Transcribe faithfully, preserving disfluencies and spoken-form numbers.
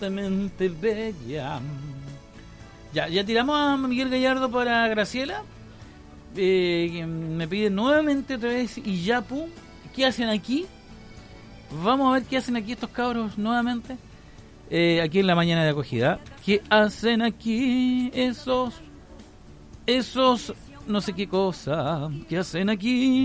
infinitamente bella. Ya, ya tiramos a Miguel Gallardo para Graciela. Eh, me piden nuevamente otra vez Iyapu. ¿Qué hacen aquí? Vamos a ver qué hacen aquí estos cabros nuevamente. Eh, aquí en la mañana de acogida. ¿Qué hacen aquí esos, esos, no sé qué cosa? ¿Qué hacen aquí?